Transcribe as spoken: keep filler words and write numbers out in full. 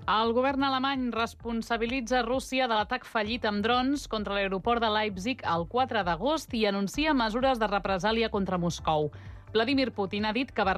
El govern alemany responsabilitza Rússia de l'atac fallit amb drons contra l'aeroport de Leipzig el quatre d'agost i anuncia mesures de represàlia contra Moscou. Vladimir Putin ha dit que